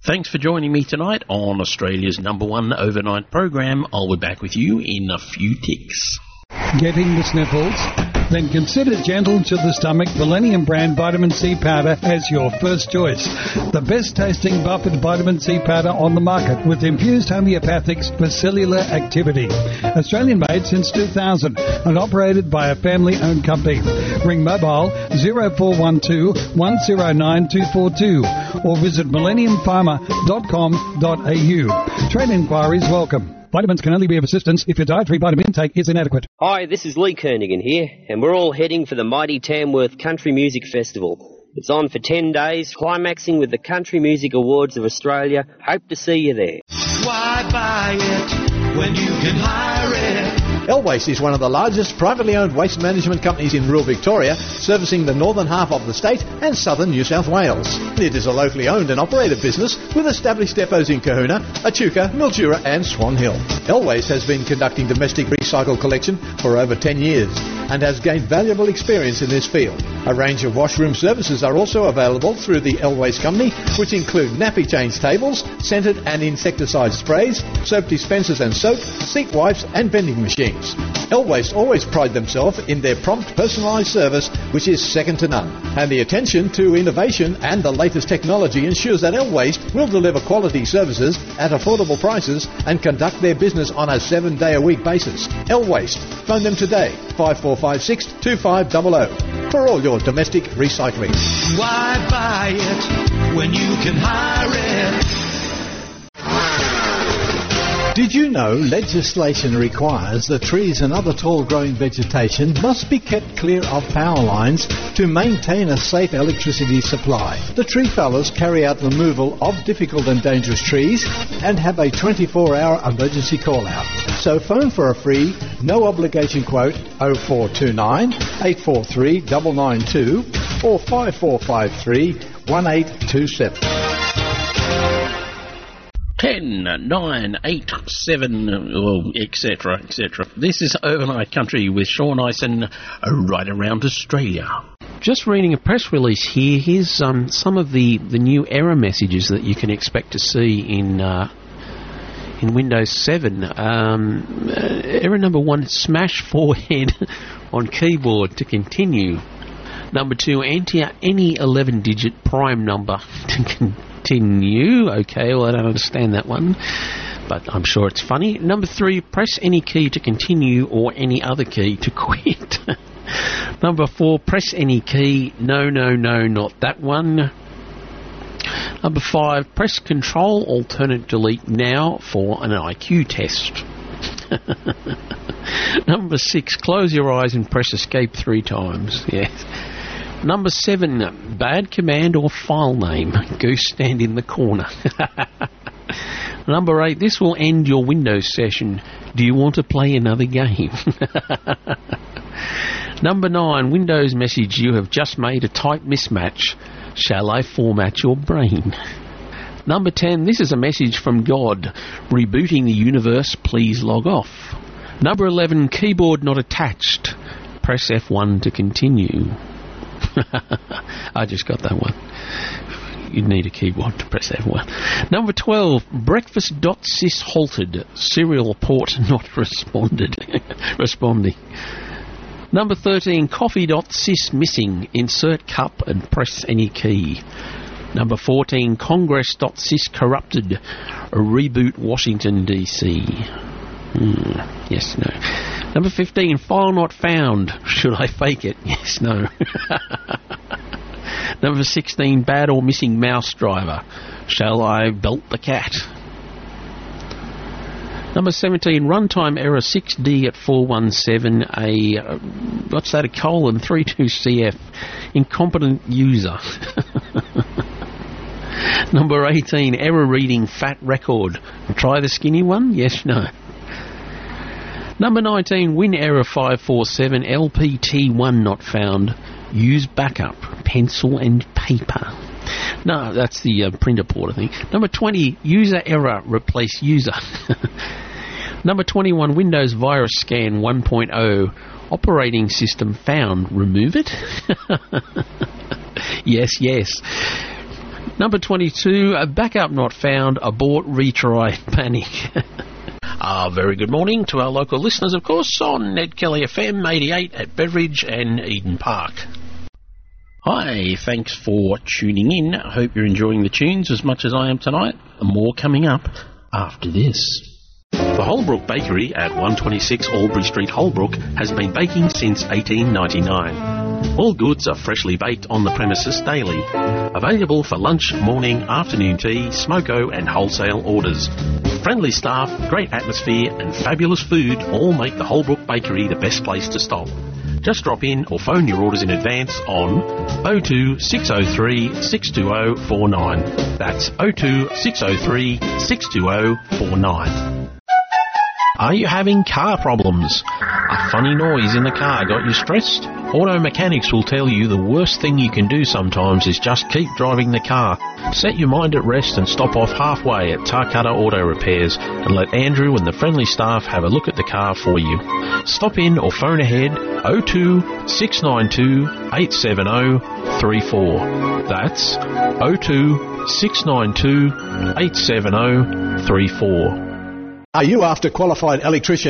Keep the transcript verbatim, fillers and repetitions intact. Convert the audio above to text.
Thanks for joining me tonight on Australia's number one overnight program. I'll be back with you in a few ticks. Getting the sniffles? Then consider Gentle to the Stomach Millennium brand vitamin C powder as your first choice. The best tasting buffered vitamin C powder on the market with infused homeopathics for cellular activity. Australian made since two thousand and operated by a family owned company. Ring mobile zero four one two, one zero nine two four two or visit millennium pharma dot com dot a u. Trade inquiries welcome. Vitamins can only be of assistance if your dietary vitamin intake is inadequate. Hi, this is Lee Kernigan here, and we're all heading for the mighty Tamworth Country Music Festival. It's on for ten days, climaxing with the Country Music Awards of Australia. Hope to see you there. Why buy it when you can hire it? Elwaste is one of the largest privately owned waste management companies in rural Victoria, servicing the northern half of the state and southern New South Wales. It is a locally owned and operated business with established depots in Kahuna, Echuca, Mildura and Swan Hill. Elwaste has been conducting domestic recycle collection for over ten years and has gained valuable experience in this field. A range of washroom services are also available through the Elwaste company, which include nappy change tables, scented and insecticide sprays, soap dispensers and soap, seat wipes and vending machines. Elwaste always pride themselves in their prompt personalised service, which is second to none. And the attention to innovation and the latest technology ensures that Elwaste will deliver quality services at affordable prices and conduct their business on a seven-day-a-week basis. Elwaste. Phone them today, five four five six, two five zero zero, for all your domestic recycling. Why buy it when you can hire it? Did you know legislation requires that trees and other tall growing vegetation must be kept clear of power lines to maintain a safe electricity supply? The tree fellers carry out removal of difficult and dangerous trees and have a twenty-four hour emergency call out. So phone for a free, no obligation quote oh four two nine, eight four three, nine nine two or five four five three, one eight two seven. ten, nine, eight, seven, well, et cetera, et cetera. This is Overnight Country with Sean Ison, right around Australia. Just reading a press release here. Here's um, some of the, the new error messages that you can expect to see in uh, in Windows seven. Um, uh, error number one, smash forehead on keyboard to continue. Number two, enter any eleven-digit prime number to continue. Continue. Okay, well, I don't understand that one, but I'm sure it's funny. Number three, press any key to continue or any other key to quit. Number four, press any key. No, no, no, not that one. Number five, press Control Alternate Delete now for an I Q test. Number six, close your eyes and press Escape three times. Yes. Number seven, bad command or file name. Goose stand in the corner. Number eight, this will end your Windows session. Do you want to play another game? Number nine, Windows message, you have just made a type mismatch. Shall I format your brain? Number ten, this is a message from God. Rebooting the universe, please log off. Number eleven, keyboard not attached. Press F one to continue. I just got that one. You'd need a keyboard to press F one. Number twelve, breakfast.sys halted. Serial port not responded. Responding. Number thirteen, coffee.sys missing. Insert cup and press any key. Number fourteen, congress.sys corrupted. Reboot Washington, D C Hmm. Yes, no. Number fifteen, file not found. Should I fake it? Yes, no. Number sixteen, bad or missing mouse driver. Shall I belt the cat? Number seventeen, runtime error six D at four one seven, a, uh, what's that, a colon three two C F, incompetent user. Number eighteen, error reading fat record. Try the skinny one? Yes, no. Number nineteen, win error five four seven, L P T one not found. Use backup, pencil and paper. No, that's the uh, printer port, I think. Number twenty, user error, replace user. Number twenty-one, Windows virus scan one point oh, operating system found, remove it? Yes, yes. Number twenty-two, a backup not found, abort, retry, panic. Ah, very good morning to our local listeners, of course, on Ned Kelly F M eighty-eight at Beveridge and Eden Park. Hi, thanks for tuning in. I hope you're enjoying the tunes as much as I am tonight. More coming up after this. The Holbrook Bakery at one twenty-six Albury Street, Holbrook, has been baking since eighteen ninety-nine. All goods are freshly baked on the premises daily. Available for lunch, morning, afternoon tea, smoko and wholesale orders. Friendly staff, great atmosphere and fabulous food all make the Holbrook Bakery the best place to stop. Just drop in or phone your orders in advance on oh two six oh three six two oh four nine. That's oh two six oh three six two oh four nine. Are you having car problems? A funny noise in the car got you stressed? Auto mechanics will tell you the worst thing you can do sometimes is just keep driving the car. Set your mind at rest and stop off halfway at Tarcutta Auto Repairs and let Andrew and the friendly staff have a look at the car for you. Stop in or phone ahead oh two six nine two eight seven oh three four. That's oh two six nine two eight seven oh three four. Are you after qualified electrician